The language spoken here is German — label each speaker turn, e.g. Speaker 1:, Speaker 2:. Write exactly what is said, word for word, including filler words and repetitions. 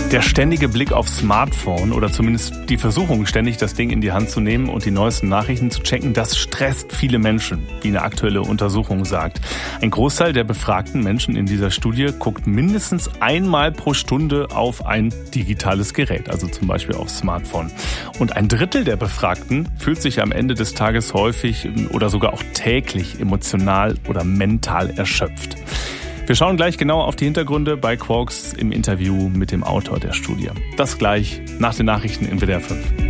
Speaker 1: Der ständige Blick aufs Smartphone oder zumindest die Versuchung, ständig das Ding in die Hand zu nehmen und die neuesten Nachrichten zu checken, das stresst viele Menschen, wie eine aktuelle Untersuchung sagt. Ein Großteil der befragten Menschen in dieser Studie guckt mindestens einmal pro Stunde auf ein digitales Gerät, also zum Beispiel aufs Smartphone. Und ein Drittel der Befragten fühlt sich am Ende des Tages häufig oder sogar auch täglich emotional oder mental erschöpft. Wir schauen gleich genau auf die Hintergründe bei Quarks im Interview mit dem Autor der Studie. Das gleich nach den Nachrichten in W D R fünf.